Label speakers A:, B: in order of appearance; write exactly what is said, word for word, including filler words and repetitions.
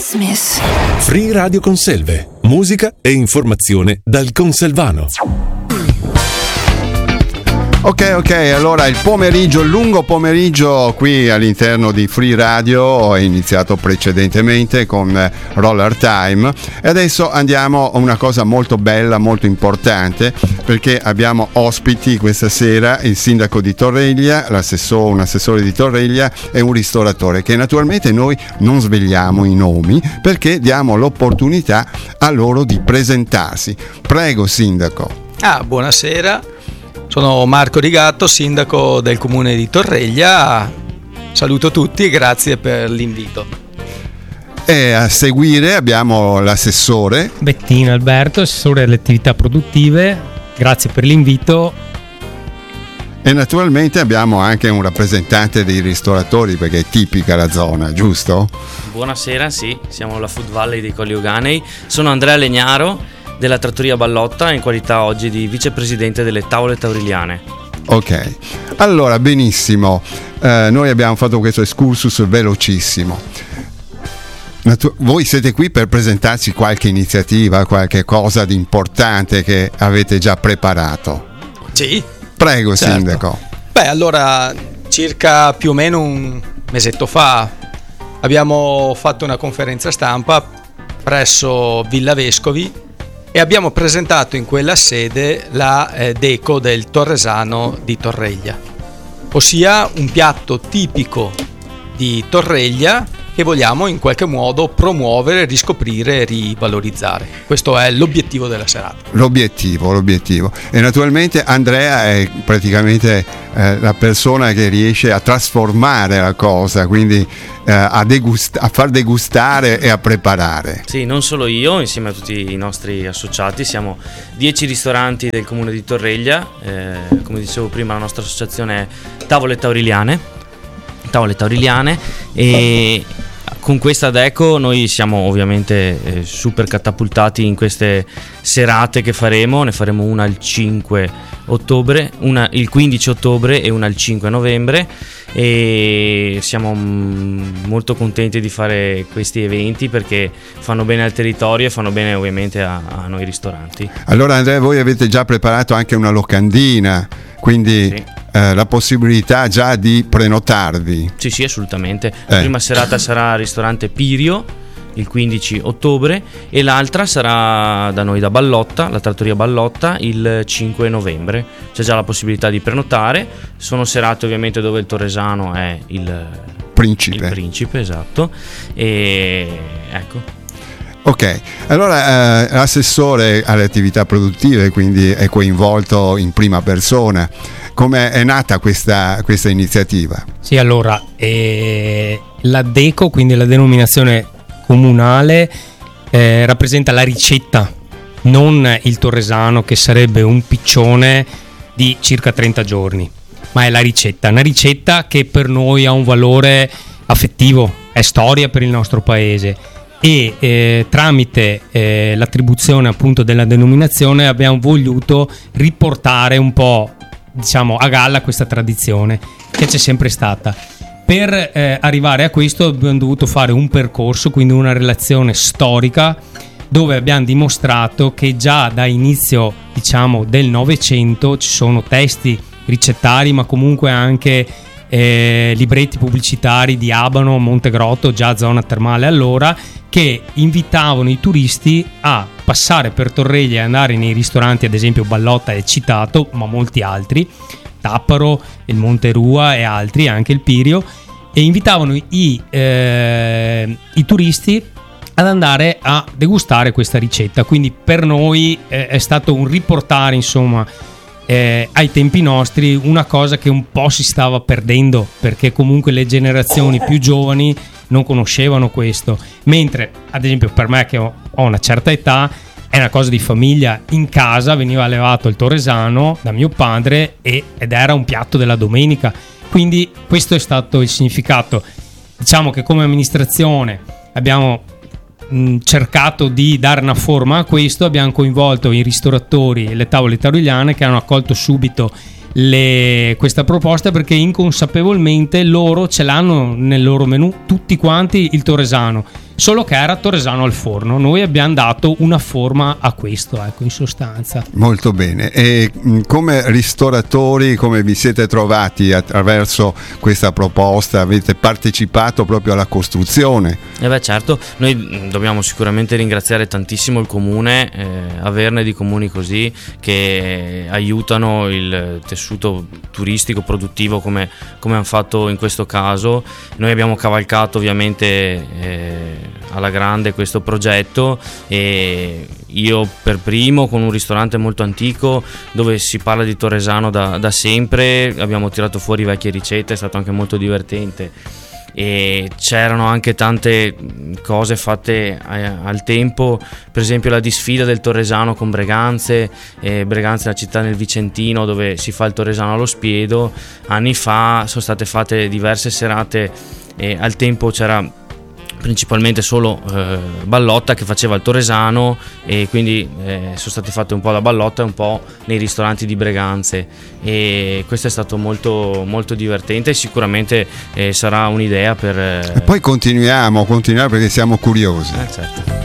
A: Smith.
B: Free Radio Conselve, musica e informazione dal Conselvano.
C: Ok, ok, allora il pomeriggio, il lungo pomeriggio qui all'interno di Free Radio è iniziato precedentemente con Roller Time e adesso andiamo a una cosa molto bella, molto importante, perché abbiamo ospiti questa sera il sindaco di Torreglia, l'assessore, un assessore di Torreglia e un ristoratore, che naturalmente noi non svegliamo i nomi perché diamo l'opportunità a loro di presentarsi. Prego, sindaco.
D: Ah, buonasera. Sono Marco Rigatto, sindaco del comune di Torreglia. Saluto tutti e grazie per l'invito.
C: E a seguire abbiamo l'assessore
E: Bettino Alberto, assessore alle attività produttive. Grazie per l'invito.
C: E naturalmente abbiamo anche un rappresentante dei ristoratori, perché è tipica la zona, giusto?
F: Buonasera, sì, siamo la Food Valley dei Colli Euganei. Sono Andrea Legnaro della Trattoria Ballotta, in qualità oggi di vicepresidente delle Tavole Tauriliane.
C: Ok, allora benissimo, eh, noi abbiamo fatto questo excursus velocissimo. Natu- voi siete qui per presentarci qualche iniziativa, qualche cosa di importante che avete già preparato?
D: Sì.
C: Prego,
D: certo.
C: Sindaco.
D: Beh, allora, circa più o meno un mesetto fa abbiamo fatto una conferenza stampa presso Villa Vescovi e abbiamo presentato in quella sede la eh, deco del Torresano di Torreglia, ossia un piatto tipico di Torreglia che vogliamo in qualche modo promuovere, riscoprire e rivalorizzare. Questo è l'obiettivo della serata.
C: L'obiettivo, l'obiettivo. E naturalmente Andrea è praticamente eh, la persona che riesce a trasformare la cosa, quindi eh, a, degust- a far degustare e a preparare.
F: Sì, non solo io, insieme a tutti i nostri associati, siamo dieci ristoranti del comune di Torreglia, eh, come dicevo prima la nostra associazione è Tavole Tauriliane, Tavole Tauriliane e con questa deco noi siamo ovviamente eh, super catapultati in queste serate che faremo. Ne faremo una il cinque ottobre, una il quindici ottobre e una il cinque novembre, e siamo mm, molto contenti di fare questi eventi perché fanno bene al territorio e fanno bene ovviamente a, a noi ristoranti.
C: Allora Andrea, voi avete già preparato anche una locandina, quindi sì. eh, la possibilità già di prenotarvi.
F: Sì, sì, assolutamente. La
C: eh.
F: prima serata sarà al ristorante Pirio il quindici ottobre e l'altra sarà da noi da Ballotta, la Trattoria Ballotta, il cinque novembre. C'è già la possibilità di prenotare. Sono serate ovviamente dove il Torresano è il
C: principe,
F: il principe, esatto. E ecco.
C: Ok, allora eh, l'assessore alle attività produttive quindi è coinvolto in prima persona. Come è nata questa, questa iniziativa?
E: Sì, allora eh, la deco, quindi la denominazione comunale, eh, rappresenta la ricetta, non il Torresano che sarebbe un piccione di circa trenta giorni, ma è la ricetta, una ricetta che per noi ha un valore affettivo, è storia per il nostro paese. E eh, tramite eh, l'attribuzione appunto della denominazione abbiamo voluto riportare un po', diciamo, a galla questa tradizione che c'è sempre stata. Per eh, arrivare a questo abbiamo dovuto fare un percorso, quindi una relazione storica, dove abbiamo dimostrato che già da inizio, diciamo, del Novecento ci sono testi ricettari, ma comunque anche eh, libretti pubblicitari di Abano, Montegrotto, già zona termale allora, che invitavano i turisti a passare per Torreglia e andare nei ristoranti, ad esempio Ballotta è citato, ma molti altri, Tapparo, il Monte Rua e altri, anche il Pirio, e invitavano i, eh, i turisti ad andare a degustare questa ricetta. Quindi per noi eh, è stato un riportare, insomma, eh, ai tempi nostri una cosa che un po' si stava perdendo, perché comunque le generazioni più giovani non conoscevano questo, mentre ad esempio per me che ho, ho una certa età è una cosa di famiglia. In casa veniva allevato il Torresano da mio padre e, ed era un piatto della domenica, quindi questo è stato il significato. Diciamo che come amministrazione abbiamo mh, cercato di dare una forma a questo, abbiamo coinvolto i ristoratori e le tavole taurigliane che hanno accolto subito le, questa proposta, perché inconsapevolmente loro ce l'hanno nel loro menù tutti quanti il Torresano. solo che era torresano al forno. Noi abbiamo dato una forma a questo, ecco, in sostanza.
C: Molto bene. E come ristoratori, come vi siete trovati attraverso questa proposta? Avete partecipato proprio alla costruzione?
F: Eh beh, certo, noi dobbiamo sicuramente ringraziare tantissimo il comune, eh, averne di comuni così che aiutano il tessuto turistico produttivo come, come hanno fatto in questo caso. Noi abbiamo cavalcato ovviamente eh, alla grande questo progetto, e io per primo, con un ristorante molto antico dove si parla di torresano da, da sempre, abbiamo tirato fuori vecchie ricette, è stato anche molto divertente. E c'erano anche tante cose fatte al tempo, per esempio la disfida del torresano con Breganze. eh, Breganze è una città nel Vicentino dove si fa il torresano allo spiedo. Anni fa sono state fatte diverse serate, e al tempo c'era principalmente solo eh, Ballotta che faceva il torresano, e quindi eh, sono state fatte un po' da Ballotta e un po' nei ristoranti di Breganze, e questo è stato molto molto divertente, e sicuramente eh, sarà un'idea per eh...
C: e poi continuiamo continuiamo perché siamo curiosi.
F: eh, certo.